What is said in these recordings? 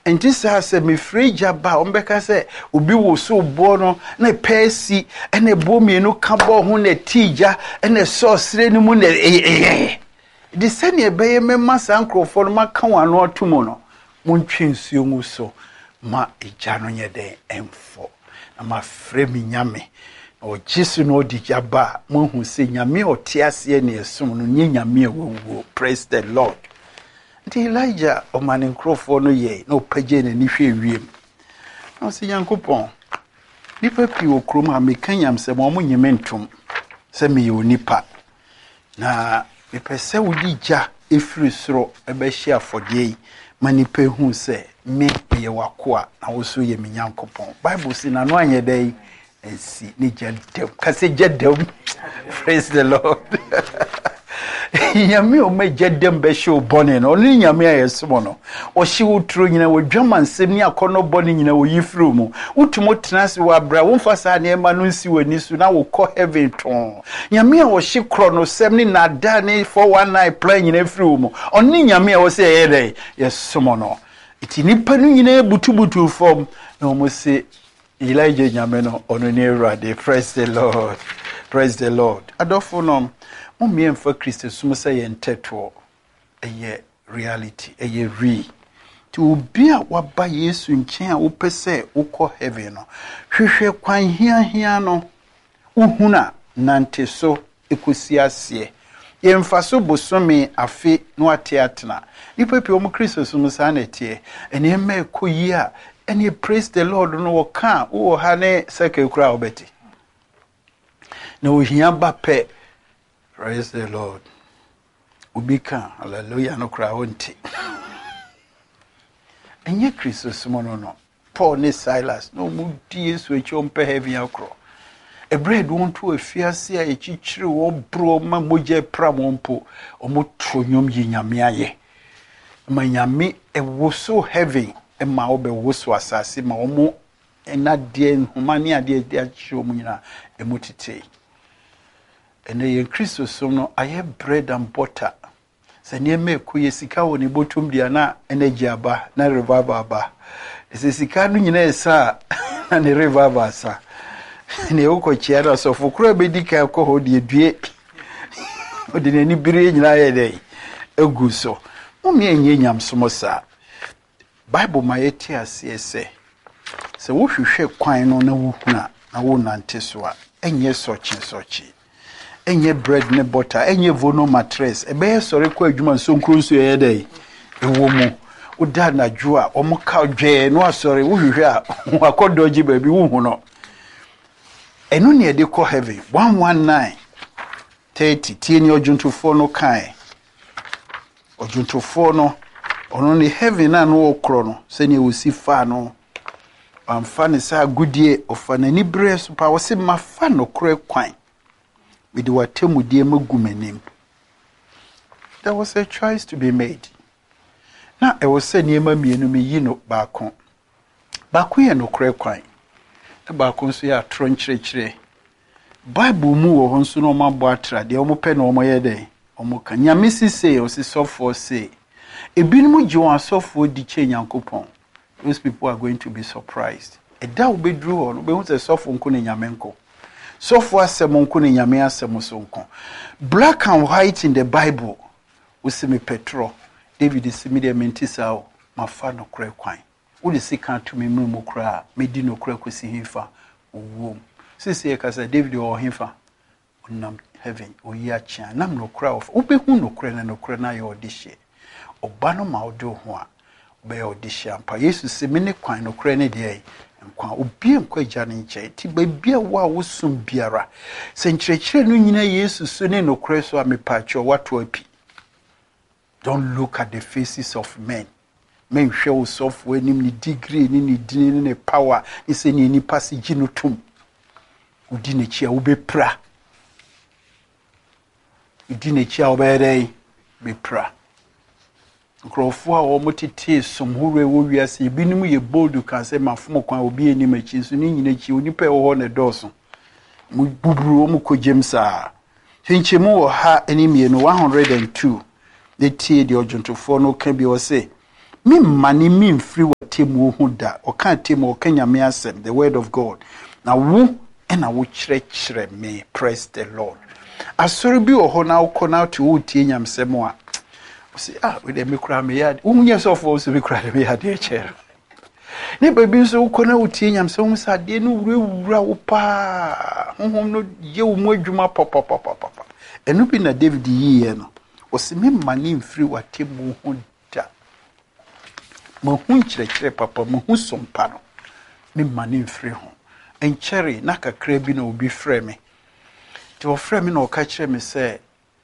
and this has a me free jaba ombeka say obi wo so bo no na pesi ene bo me no ka bo ho na tija ene sauce re ni mu na the same ebe me masa nkrofo no maka wano atomo no montwe nsuo mu so ma eja no nye den emfo na ma frɛ mi nyame o Jesu no di jaba mo hu se nyame otiase ne esum no nye nyame awuwo. Praise the Lord. Nti Elijah o mane nkrofo no ye na opagye na ni hwe wiem na se Yankopɔn nipa pi wo krom a mekanyam se mo nyeme ntom se me yo nipa na mepese wodi gya efiri soro ebe hye afodie yi manipa hu se me ye wakoa na wo so ye me Nyankopɔn. Bible say na no anye dai ensi ni jadem kase jadem. Praise the Lord. Nyame o me jadem be show bone no ni nyame ayeso no o hye wotro nyina wadwama nsem ni akono bone nyina wo yifru mu utumo tenase wa bra wo mfasa na ema no nsi wani su na wo kɔ heaven ton nyame a wo hye kro no sem ni nada ni 419 plan nyina fru mu oni nyame a wo se ye dai yeso no iti nipa no nyina butubutu form na mo se Elijah nyame no ono ne Awurade. Praise the Lord. Praise the Lord. Adofo no Mummy and for Christ, Sumasa and Teto, a reality, a re. To be a what by yes in chair, upese, uko heaven. She quine here no. Uhuna, nante so, ekusiasie. Yen faso bosome afe no atiatna. Ipepi omo Christ Sumasanete, and ye me koya, and ye praise the Lord no can, o hane seke crowd betty. No, hiamba pe. Praise the Lord. Ubika, hallelujah, no crowd. And ye Christus mono. Paul ne Silas, no moodies which on pay heavy acro. A bread won't to a fierce a chichru or bro mamoje pramompo or motronium yinyamiaye. My yami a was so heavy, and my obe was so assassin, my omo, and not dear humania dear chumina, a mutite. And in Christus sono I have bread and butter. Se ne me kuye sika woni botum dia na energy aba na revival aba. Se sika no nyina esa na ne revival sa. Ne uko chiara so fukura be dika ko ho de due. Odi ne ni bire nyina ye dey. Egu so. Mo me enye nyam somo sa. Bible ma yeti ase se wo hwehwe kwan no na wo huna na wo nante so a enye sochi. Enye bread ne butter, enye vono mattress. Ebe sori kwa adwuma so nkronso ye dey. Ewo mu. Uda na jua, omo ka dwe no asori wo hwehwe a wakodoji baabi wo hu no. Eno ne de ko heaven 119:30 tie ni ojuntofo no kan. Ojuntofo no ono ne heaven na no okro no se ne wosi fa no. Amfa ne sa gudie ofa na ni bre so pa wo se mafa no kro kwan. With what temudie magumenim. There was a choice to be made. Now I was saying yema mienu me yino bakon. Bakon ye no kre kwan. E bakon so ya tronchire. Bible mu wo honso no mabo atra de omo pe no omo ye den. Omo ka nyame sise o se sofo se. Ebinum ji won asofo di che Nyankopon. Those people are going to be surprised. E da obedru ho no be hu se sofo nko ne nyame nko. So far, black and white in the Bible. We see me Petro, David is media mentisa, my father no cray quine. Would see can't to me mumu cry, me dino cray with himfa, womb. Sissy, David or himfa, unam heaven, or yachan, nam no cry of, ube who no crane and no crana or dish. O bano maldo hoa, obey or dish, and pa Jesus see many quine no crane day. Kwa obi enkwa jane nche ti bebia wa wosum biara se nkyerɛkyerɛ no nyina Yesu so ne no kreso amepacho wato api. Don't look at the faces of men. Men hwɛ wo sofo anim ni degree ni ni dini ni power ise ni nipa se gino tum. Udi ne chia wo bepra. Udi ne chia wo bɛdɛ bepra. Nkrofo a omotete somhore wo wiase binom ye bold kan se mafom kwan obi eni machi so ni nyina chi onipa wo ho ne doso mu buburu mu kogem saa hinchemu wo ha eni mienu 102 de tie de ojuntofo no ka bi wo se mi mani mi mfiri atemu ho da oka atemu oka nyame asem the word of God na wo na wo kyerɛkyerɛ me. Praise the Lord. Asori bi wo ho na wo na to wo tie nyamsem a say we dey me kura me yard unye so for so be kura me yard e chair ne baby so wo na wo tie nyamsem wo sa de no wura wo pa honhom no ye wo mu adwuma pop enu bi na David yiye no o se me mane mfiri watemu ho da mo hu kyerɛkyerɛ papa mo hu sompa no me mane mfiri ho enkyere na kakra bi na obi frɛ me ti o frɛ me na o ka kyerɛ me sɛ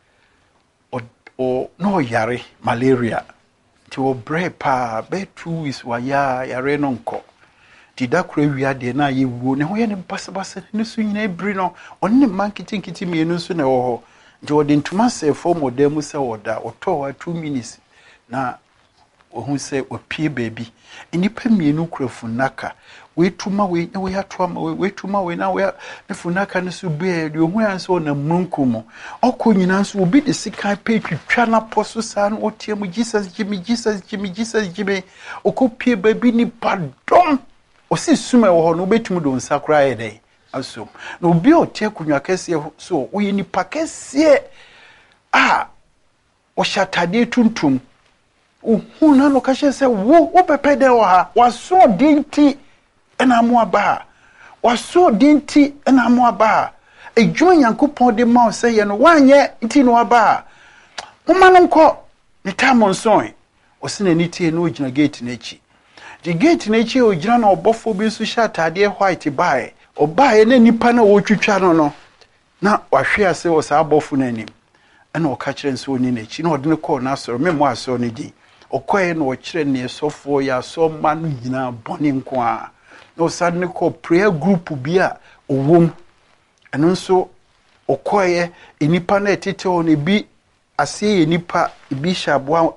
o no yare malaria ti o bre pa be 2 weeks wa yare no nko ti da kura wia de na ye wuo ne ho ye ne basabasa ne so nyina ebri no onne man kitinkiti mienu so na wo ho nti o de ntuma se form odam se woda o to wa 2 minutes na ohun se opie baby enipa mienu kura funaka we tuma we na we atoma we tuma we na we ne funaka ne so be de ohun anso na munkumo okọ nyina so obi de sika pe twitwa na poso sa no otiemu Jesus Jimmy okopie baby ni pardon osi suma wo ho no betum do nsakra ye dai aso na obi otie kunwa kese so we ni pakese o shatade tuntum ohun na no ka se wo pepede wo ha waso dinti ena mo aba waso dinti ena mo aba edwuma Yankopɔn de ma se ye no wanye nti no aba moma no nko ne tamon son o se na nitie no ogina gate na echi the gate na echi ogina na obofo bi so sha tade white bae obae na nipa na wo twitwa no na wahwe ase wo sa abofo na anim ena o ka kire nso oni na echi na ode ne call na asoro me mo asoro ne di okoye na o kire ne sofo ya so ma no nyina bone nko a no sad ne call prayer group bi a owom eno nso okoye enipa na etete o ne bi ase enipa bi sha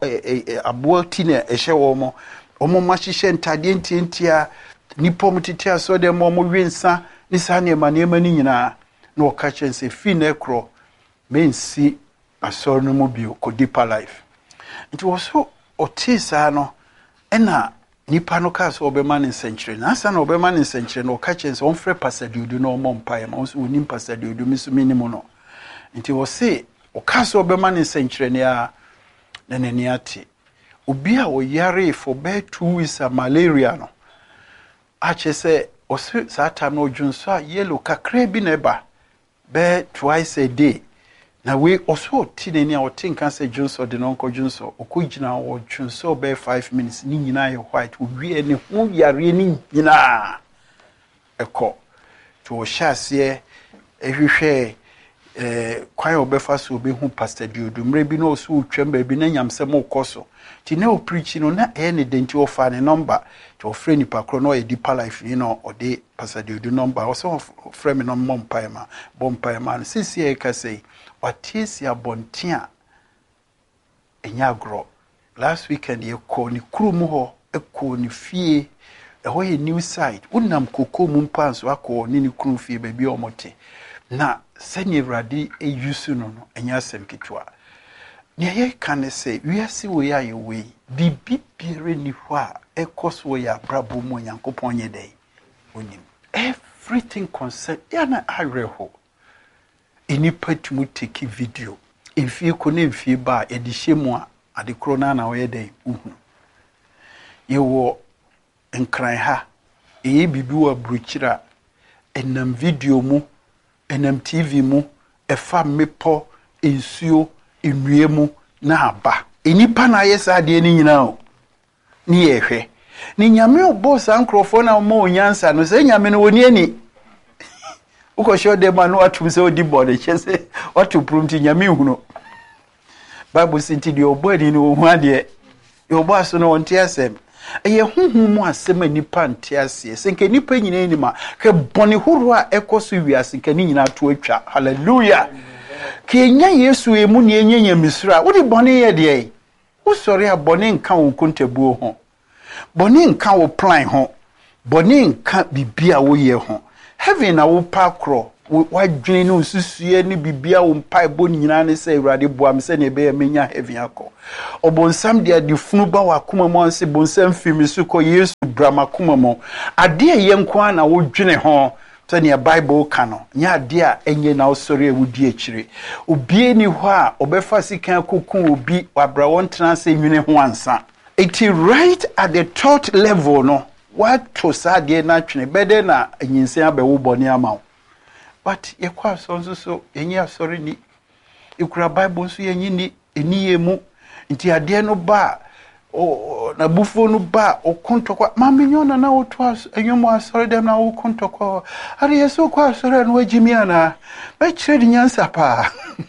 aboa ti na ehye wo mo omo ma hihye ntade ntientia nipa mo tete aso de mo wensa ni sa ne ma ni nyina na o ka chense fi na ekro mensi asoro no mo bi ko deeper life nti wo so otisa no ena nipa no ka so obema ne nsenkyere na asa na obema ne nsenkyere no ka chense on frɛ pasadudu no mo mpae ma so onim pasadudu mi so minimo no nti wo se o ka so obema ne nsenkyere ne a na nani ate obi a o yare for be 2 weeks malaria no a chese o se sa time no dwunso a yellow kakra bi na ba be twice a day na we also tineni a o tinka se dwunso de no nko dwunso okogina o dwunso be 5 minutes ni nyina ye white o wie ne hu yare ni nyina eko to hyase ehwehwe kwai obefa so obehu pastor Diodu mre bi no so twem ba bi na nyamsem okoso ti na o preach no na ne denti ofa ne number to ofre ni pakro no e deeper life you know ode pastor Diodu number o so ofre me no bompa ma no sisi e ka sei watisi abontia enyagro last weekend ye ko ni krumu ho eko ni fie ho ye new side unam koko mu mpanso akọ ni krumu fie ba bi omote na senye radi eyusu no enya asem kitwa ne ye kan se wiase wo ya ye we bibi biere ni ho a ekoso ya brabo mu Yankopɔn ye dai onim everything concern ya na areho enipa tumu take video enfie ko na enfie ba edihye a adekro na wo ye dai ye wo nkran ha bibi wa bruchira enam video mu enam TV mu efa mepo ensuo enue mu na aba enipa na yesa de ni nyina o ni yehwe ni nyame obo sankrofo na mo onyansa no se nyame no woni ani uko show de ma no atum se odi bode chese watu prumti nyame huno bible sinti de obo ani no hu ade e obo aso no onte asem eye huhu mu asem anipa nte ase senke nipa nyina ni ma ke bone huru a ekoso wiase ke ni nyina to atwa hallelujah ke nya yesu emu ne enya misura wo de bone ye de wo sori a bone nka wo kontabuo ho bone nka wo plan ho bone nka bibia wo ye ho heaven na wo pa kro wadwene no susue ni bibia wo mpai bo nyina ne se Awurade boam se ne be menya heaven akọ obonsam de adifunu ba wakoma mo anse bonsam fimi su ko Yesu brama koma mo ade ye nko na wodwene ho se ne Bible ka no nya ade a enye na osori ewudi akire obie ni ho a obefa sika kokun obi wabra won tena se nwene ho ansa it is right at the third level no what to say na twene bede na nyinsen abewo boni ama but ye kwa so enye asori ni ikura Bible so yenyi ni eniye mu nti ade no ba na bufo no ba okontokwa mamenyona na oto enyomo asori dem na okontokwa ari yeso kwa asori no wagimi ana ba kire nyansa pa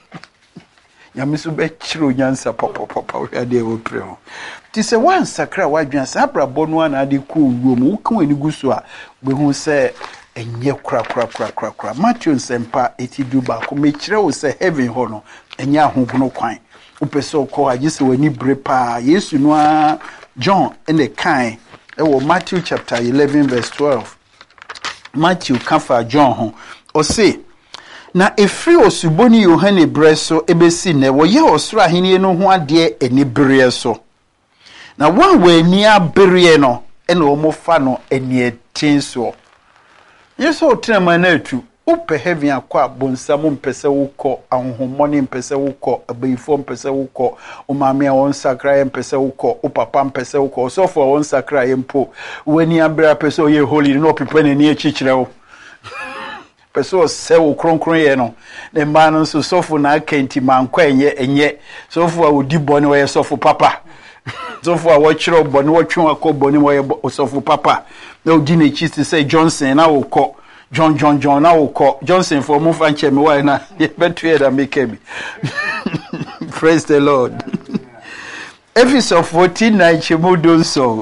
nyamiso be kire nyansa papa we ade wo preo ti se wan sakra wadwan sa brabo no ana ade ko wuo mu kan ani guso a be hu se enye kra Matthew nsempa etidu ba ko me kire wo se heaven ho no enye ahogono kwan upeso ko agise wani brepa Yesu no a John in the kind e Matthew chapter 11 verse 12 Matthew kafa John ho o say na efri osuboni Yohane breso ebesi ne wo ye osoro ahene no ho ade eni bere so na wan we ni abere no ene o mo fa no eni etin so Yesu otrema na atu upe heaven akwa bonsam mpese wukọ ahonhomoni mpese wukọ abayifo mpese wukọ umame won sakra mpese wukọ upapa mpese wukọ sofo won sakra yempo weni abra pese o ye holy no pipa na ni echichire wo pese o se wo kronkron ye no ne ma no so sofo na akenti mankwa enye sofo a odi boni wo ye sofo papa sofo a wo chiro boni wo twen akọ wo ye sofo papa na odi na chi say Johnson na wo kọ John na wo call Johnson for move and chemi why na better hear that make me praise the Lord Ephesians 14:9 chemu don so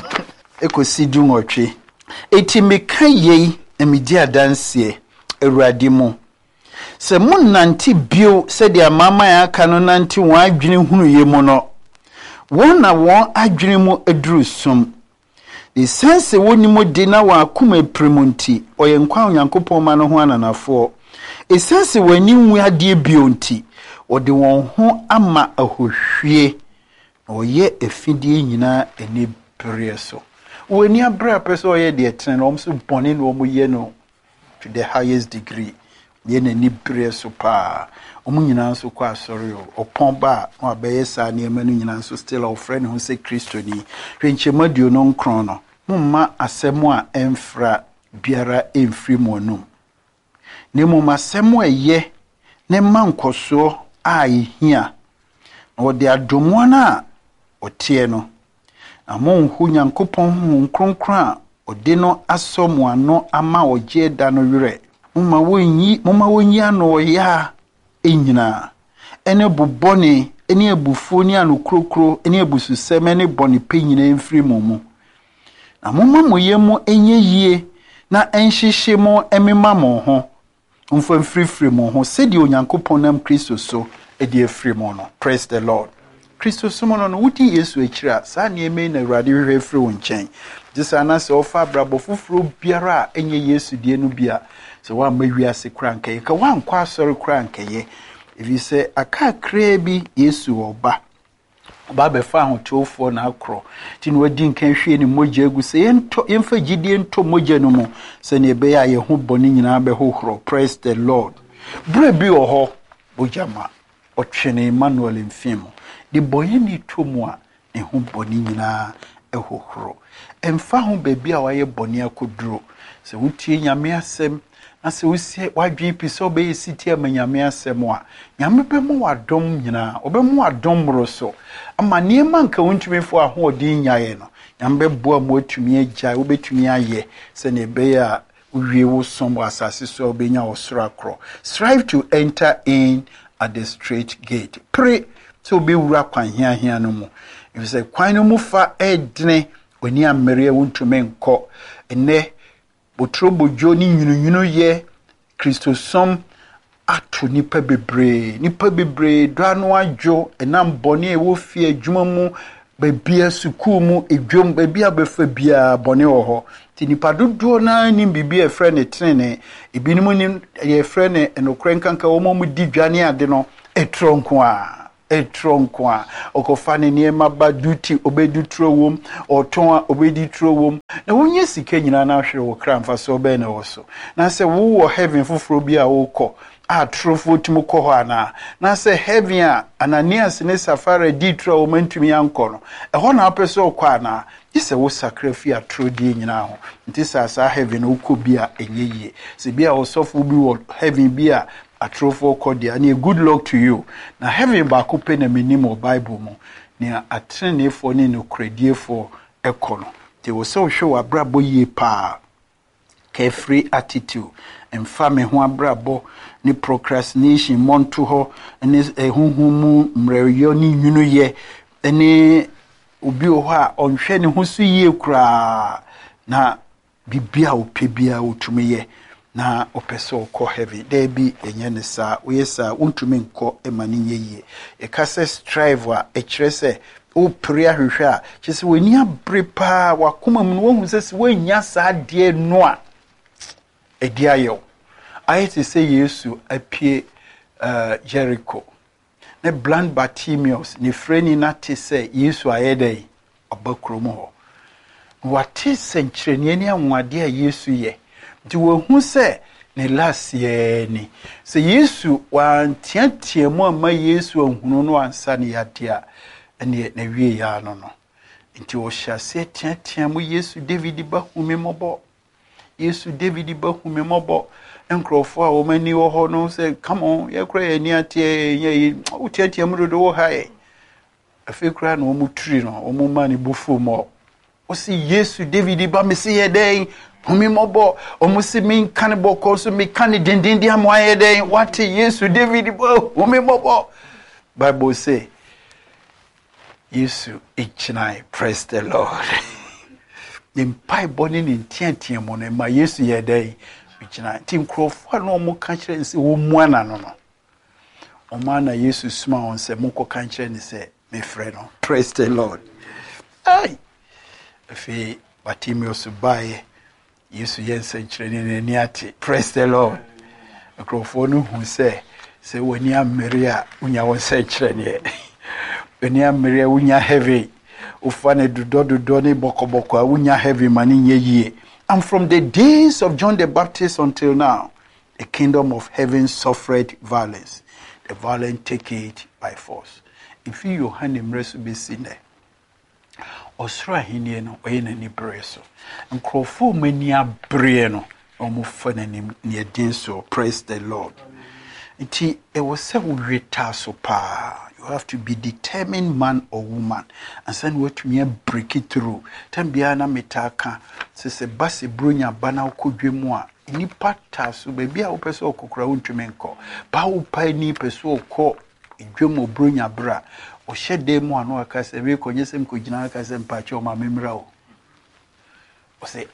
ekosidun otwe eti meka yei emidi adanse Awurade mu se mun nanti bio se dia mama ya aka no nanti won adwene hunu ye mu no won na won adwene mu eduru som the sense woni mo de na wa akoma premonti oyenkwa onyankopon ma no ho ananafo e sense wani nwu ade bionti ode won ho ama ahohwie oye efidie nyina eni bere so wani abra person oye de tren no so bone no mo ye no to the highest degree ye na ni bere so pa nyina so kwa asori opon ba no abeye sa ne ma no nyina so still our friend who say Kristo ni hwenchema dio no nkron no mumma asemu a emfra biara emfri monum ne mumma asemu eye ne mankoso a ehia no de adomo na otie no amon hu nyankopon hu nkronkron a ode no asomu ano ama oje da no were mumma wonyi ano ya enyina ene bubone ene abufu ni anokrokro ene abususem ene bone penyina emfri momu na mumma moyemu enye yie na enhyehye mo emema mo ho mfamfrifri mo ho sedi onyankopon nam Kristo so edi afri mo no praise the Lord Kristo so mo no wuti Yesu akira sa ne eme na Awurade hwehwe afri wo nchen jisa na se ofa brabo fufuro biara enye Yesu die no bia so wa mawiase krankaye ka wa nkwa asori krankaye evi se aka krebi Yesu oba be fa hotofo na akro tin wadi nkan hwe ni moja egu se yemfa gidie nto moja no mu se ne be ya ye ho boni nyina be hohoro praise the Lord bre bi oho bojama otwene Emmanuel mfimo de boye ni tomu a ne ho boni nyina hohoro emfa ho be bi a waye boni akoduro se wutie nyame asem na se wusie wadwe piso be yesiti amanyame asem a nyame be mo wadom nyina obemu wadom roso ama niema nka wontumefo ahodin nyaye no nyame boa mo atumi agya wobetumi aye se ne be ya uwie wo som asase so obenya osoro akro strive to enter in at the straight gate pray so be wura kwan hia no mu if say kwan no mu fa edne oni amere wontumi nko ene botrobojo ni nyunyunu ye Kristo som atu nipa bebre dwa no adwo enam bone e wo fie adwuma mu bebia sukuu mu edwom bebia befa bia bone wo ho ti nipa dodo na nim bibia frɛ ne trene ebinom nim ye frɛ ne enokren kanka wo mu di dwane ade no etronko a okofa ne niema ba duty obedu tro wom oton a obedi tro wom na wonye sika nyina na hwere wo kra mfa so be na wo so na se wo wo heaven foforo bi a wo kɔ a trofo timu kɔ hɔ ana na se heaven a Ananias ne Safara di tro wo mantumi ankɔ no ɛhɔ na apɛ so kɔ ana ise wo sacrifice atro die nyina ho nti sa heaven wo kɔ bi a enye yie se bi a wo sɔfo bi wo heaven bi a atrofo kodia na good luck to you na heaven ba ko pe na minimo bible mu na atrenefo ne no krediefo ekono te wo so hwe abrabo yie pa carefree attitude emfa me ho abrabo ni procrastination monto ho ne ehunhumu mreyo ni nwunu ye ne obi o ho a onhwe ne ho so yie kura na bibia opebia otumeye na opeso ko heavy there be enye ne sa oyesa untumi nko emani nyeye e kase strive a ekyerese o pria hwehwe a kyese wani abre pa wakoma mu no hu sese wanya sa de no a edi ayo ayete se Yesu apie Jericho ne blind Bartimaeus ne freni na te se Yesu ayedai obakromo ho wate senkyerene ni anwade a Yesu ye di wo hu se ne last year ni se Yesu wa ntiatiamu ama Yesu ahunu no ansa ne yade a ene na wie ya no no nti wo hyase tiatiamu Yesu David ba humemobɔ Yesu David ba humemobɔ enkrofo a wo mani wo ho no se come on ye kra ye ni atie ye wo tiatiamu do wo hae afekra na wo mutri no wo mani bufu mo o si Yesu David ba me se ye den humemobɔ omusi min kan bɔkɔ so mi kan dindindi amoye den what Yesu David bo humemobɔ Bible say Yesu ichnai praise the Lord nimpai boni ni ntiantiamo no ma Yesu ye den ichnai tim krofo no mo ka kire nse wo muana no no o mana Yesu sma on se mo ko ka kire ni se me frɛ no praise the Lord ai afi Bartimaeus bae Yesu yense nkyerene ni ate praise the Lord akrofo no hu se woni amere a unya won se nkyerene woni amere a unya heavy ufane dodo ne bokoboko a unya heavy mani nyeyie. And from the days of John the Baptist until now the kingdom of heaven suffered violence, the violent take it by force. If you Yohane mresu besine osra hinie no oyena ni breso nkrofo mani abre no omufo nanim ne edin so praise the Lord. It was say we so pa you have to be determined man or woman and send what me break it through tambia na metaka se base bronya bana kodwemu a ni pata so bebia wo pese okokora wontweme nko ba wo pa ni pese okọ edwemu bronya bra o hyede mu ano aka se we konyesem kogina aka se mpache o ma memra o say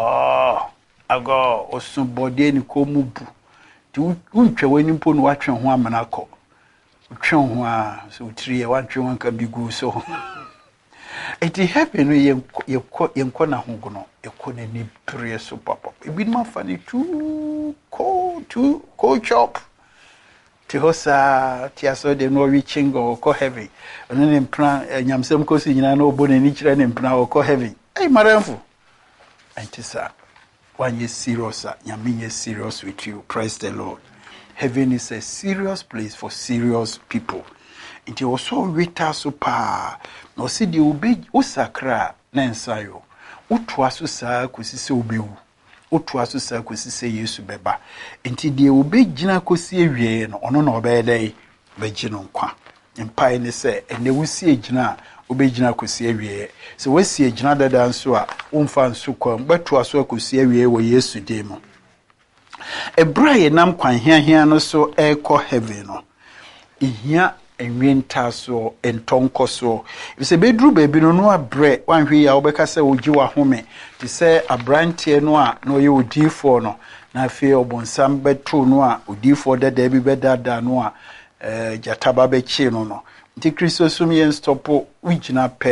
ago osubode ni ko mubu ti untwe wani mpo no watwe ho amana kɔ utwe ho a so utiri watwe ho kan bigu so it happen yenkɔ na ho gono ekɔ na ni pere so papa ebi ma fa ni tu ko chop ti hosa ti aso de no reaching go ko heavy ono ne mpra nyamsem ko si nyina na obo na ni kire ne mpra ko heavy ai maramfo antisa when you're serious, you're serious with you. Praise the Lord. Heaven is a serious place for serious people. It also wita so pa. No see the obe usakra nensayo. Utwasu sa kusise obewu. Utwasu sa kusise Yesu beba. Enti the obe jina kosi ewie no ono na obede be jino nkwa. Empa ni se ene wusi ejina obejina kosi ewie so wasi ejina dada nso a umfa nso kwa beto aso kosi ewie wo Yesu demo ebraye nam kwan hiahia no so ekɔ heaven no ihia enwenta so entonko so se bedru baby no abre wanhwe ya obeka se ogi wa home ti se abrantie no a no ye odifo no na afi obonsam beto no a odifo dada bi bedada no a jataba be chi no no nti Kristo sum yen stopo wigina pe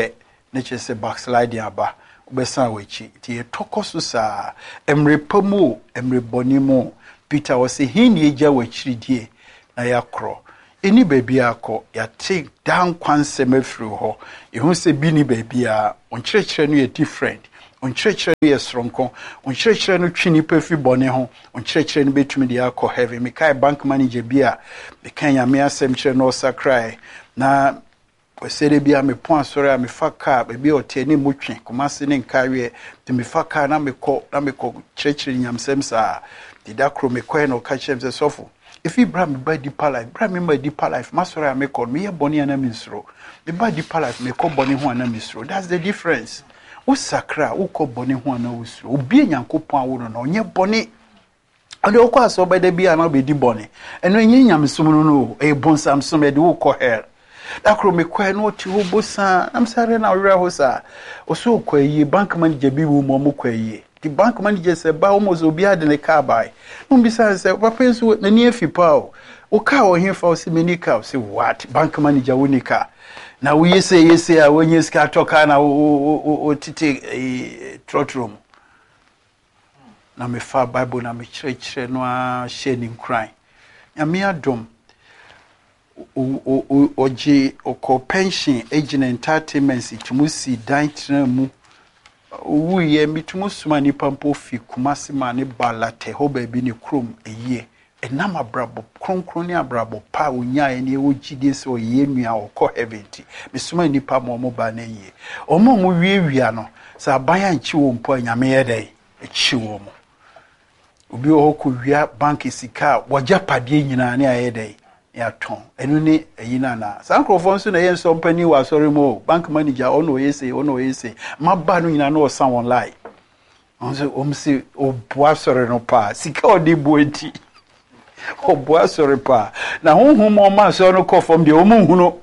nature say backsliding aba ubesa wechi ti etokoso sa emre pamu emre bonimo Peter was say hin yeja wachiri die na yakro eni baby akọ ya take down kwansem afiri ho ehun se bi ni baby a onkyerechire no ye different onkyerechire no ye stronko onkyerechire no twini pafi bone ho onkyerechire no betumi de akọ heaven me kai bank manager bi a me kan ya me asem kire no sakrai na kwesere bia me pon asore a me faka baby oteni mutwe komase ne nkawe te me faka na me kọ kyerechire nyamsem sa didakro me kọ no ka kyerem se sofo if Ibrahim by deeper life, Ibrahim by deeper life, Masora me call me a bonny and a misro. The by deeper life me call bonny one and misro. That's the difference. O sakra, o call bonny one and misro. O being yanko pound wouldn't know, ye bonny. And the course by the be and be the bonny. And when ye yam sumuno, a bonsam some do call her. That crow me quite no to bosa. I'm sorry now, Rahosa. O so quay bank manager be woman quay. The bank manager said, "Ba almost obia de ne car buy." No besides say, "Papa so na near fipa o car o here for se many car." Say what? Bank manager unika. Now we say when you ska talk na o tite trot room. Na me fa Bible na me chire no a shedding cry. Ya me adom oji o pension agent entertainment itumusi dan tena mu wuye mitumu suma ni pampo fi kumasi ma ne balate ho ba bi ne krom eye enama brabo kronkron ne abrabo pa onya ene e wogide se oye nua okọ heaventi misuma ni pa mo ba na eye omo mo wiewia no sa abaya nchi wo mpo anyame ye dai echi wo mo obi o ko wia bank sika wajapade nyina ne aye dai ya ton enu ne eyina na sankrofo nso na ye nso mpani wa sorry mo bank manager ono yese maba no nyina na o san online onse omsi o boa sorry no pa sika odi boeti o boa sorry pa na honhum mo ma so no kofom de omunhuno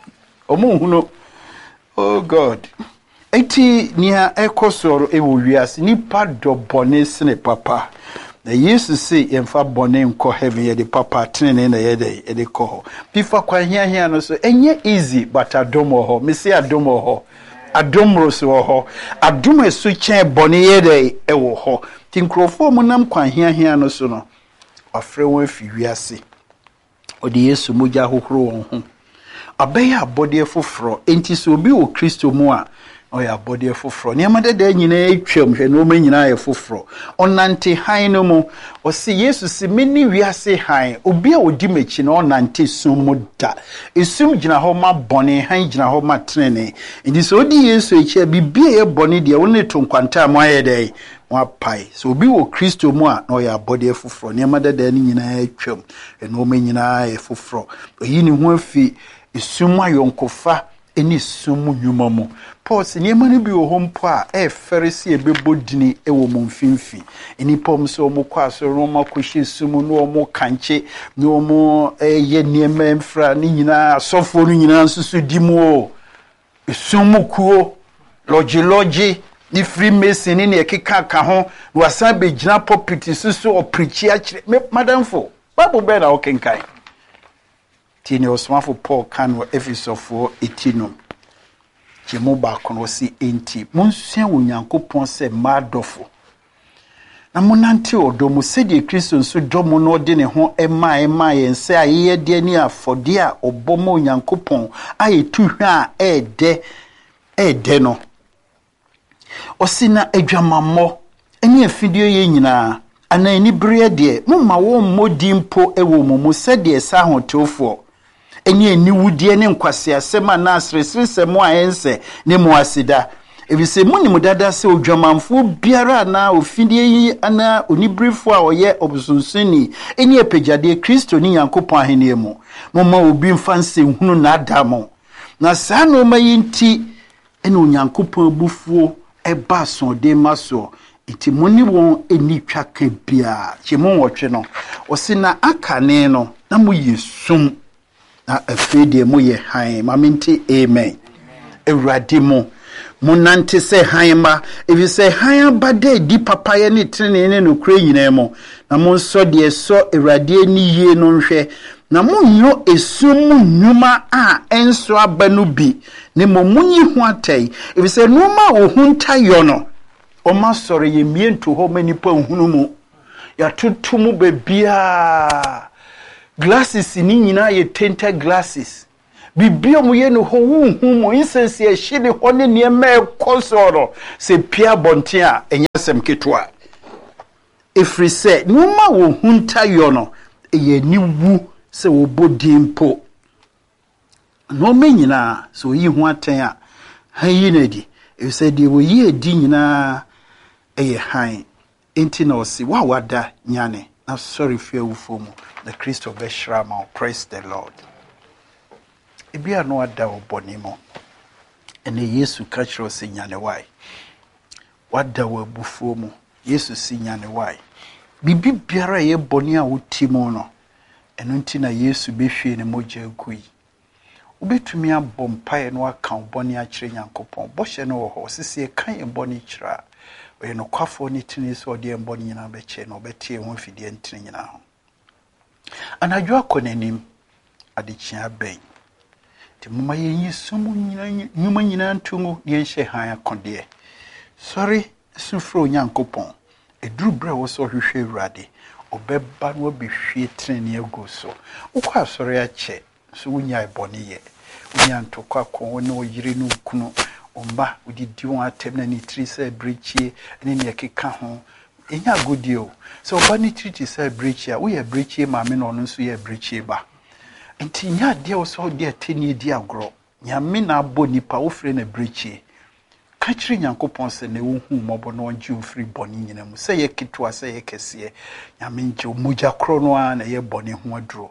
oh god eti nia ekosoro ewo wiase ni pado bonese ne papa na yesu say yemfa bone nko heaven ye de papa tene na ye de ko pifa kwa hia no so enye easy but adomo ho me say adomo ho adomro so ho adom esu chen bone ye de ewo ho tinkrofo mu nam kwa hia no so no afre won afi wiase odi yesu moja hohoro won ho abeya abode foforo enti so obi o kristo mu a oya body foforo niam dede nyina etwam hwe no manyina ye foforo onante han no mu o se yesu se meni wiase han obi a odi machi na onante sum da esum gina ho ma bone han gina ho ma trene ndi so odi yesu echi bibie ye bone de woni to nkwanta mo aye dai wa pai so obi wo kristo mu a na oya body foforo niam dede nyina etwam hwe no manyina ye foforo oyi ni ho afi esum ayonkofa eni sumu nyuma mu Paul se niema no bi wo hompo a ferisi ebebodini ewo mo mfimfi eni pom so mo kwa so ro ma kohye sumu no mo kanche no mo ye niema mfra ni nyina asofo no nyina nsusu di mu o sumu kuo logi ni free mason ni ekeka ka ho wasan be gina pulpit susu o preachi a kire madam fo Bible be na okenkai tini osmafo Paul kan wo Efesofo etino Jemo ba kono si enti monsua wonyankopon se madofo na monante odomo sedi Kristo nso domo no de ne ho ema yense aye de ni afode a obomo onyankopon ayetuhwe a ede no osina adwamammo eni afidie ye nyina ana eni bere de mumma wo mmodi mpo ewo mumu sedi sa hotofo eni wudie ne nkwase asema na asresresemo ayense ne mo asida ebise muni mudada se odwamanfo biara na ofidie yi ana onibrifo a oye obusunsuni eni epejade Kristo ni Yankopon ahene mu momma obi mfanse hunu na adamo na saa no mayinti eni Onyankopon bufuo eba so de maso iti muni won eni twaka bia chemu wotwe no osina akane no na mo yesum na afede mo ye han maminti amen ewrade mo munante se han ma ebi se han abade di papa ye ne trene ne no kure nyina mo na mo nso de so ewrade ni yie no nhwe na munyo esumu nnwuma a enso aba no bi ne momunyi ho atai ebise numa wo hunta yo no o ma sori ye mientu ho manipa nhunu mu ya tutumu bebia glasses ni nyina ye tinted glasses bibia mu ye no ho hu mo insense ye hye ho ne ne ma ekosoro se pia bonte a enyasem ketwa efri se numa wo hunta yo no ye ni wu se wo bodimpo no me nyina so yi ho aten a han yi na di e se de wo yi edi nyina eye han enti na o si wa wada nyane na sorry fear wo fomu the Christ of Beshrama. Praise the Lord. Ebia no ada wo bonimo ene Yesu ka kiro se nyane wai wada wo abufuo mu Yesu si nyane wai bibi biara ye boni a wotimo no eno nti na Yesu behwie ne mogya akui ubetumi abompae no aka boni a kire Nyankopɔn bɔhye no wo ho sisi kan boni kira we no kwafo ni tini so de boni nyina beche no betie ho fidie ntini nyina ho anadwo akonanim adechia ben ti mama yenyi sumu nyuma nyina ntungu ye nhye han akode sorry sufro Nyankopɔn eduru bra wo so hwehwe Awurade obeba no behwie trene agu so ukwa sori ache so wunya ebone ye wunya ntokwa ko ne oyire no kunu omba udidi won atem na ni tri se breachie ne ne keka ho enya godio so oba ni tri se breachie a wo ye breachie ma me no nso ye breachie ba enti nya de wo so de ateni di agro nya me na abo nipa wo fre na breachie ka kire Nyankopɔn se ne wo hu mobo no onji wo fri boni nyina mu se ye kitwa se ye kese nya me nje moja kro no a na ye boni ho aduro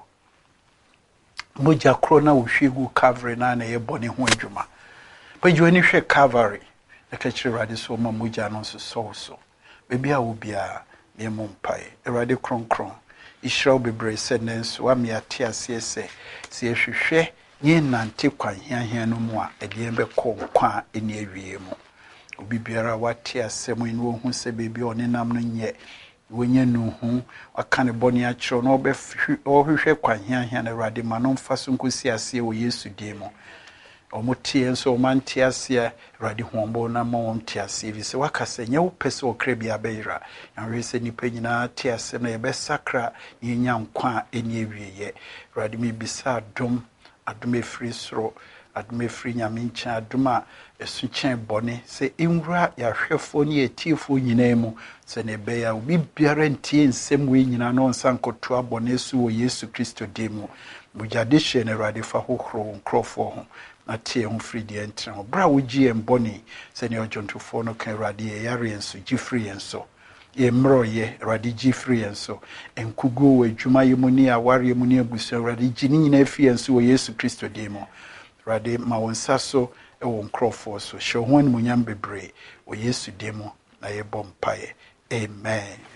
moja kro na wo hwegu Calvary na ye boni ho adwuma pajo ni hwe Calvary na ka kire Awurade so ma moja no so bebi a wo bia ne mompae Awurade kronkron Israel bebre se nenso wa me ate ase se hwehwe nye nante kwan hiahia no mu a ede be kɔ kwa eni awie mu obi biara wate asem ni wo hu se bebi onenam no nye wonye no hu aka ne boni a kyerɛ no hwehwe kwan hiahia na Awurade ma no mfa so nkosi ase wo Yesu dim mu omotie nso omantie ase Awurade hombo na ma won tie ase bi se wakasa nye wo pese okra bi abeyira anwe se nipa nyina tie ase na ye be sakra yenya nkwa eni awie ye Awurade mi bisa adom free soro adom free nyamincha adoma esuchen bone se enwura ya hwefo ne etifo nyina mu se ne be ya obi biara ntie nsem we nyina no nsankoto abone su wo Yesu Kristo demu bujade hye ne Awurade fa hohoro nkrofo ho na tie ho free de entra bra wo gie mbone se ne ojontofo no kan Awurade ye yare enso gifri enso ye mro ye Awurade gifri enso enkugo wa adwuma ye mu ni aware mu ni abusu Awurade gi ni nyina afi enso wo Yesu Kristo demu Awurade ma wonsa so e wo nkrofo so hye ho animunyam bebre wo Yesu demu na ye bompae amen.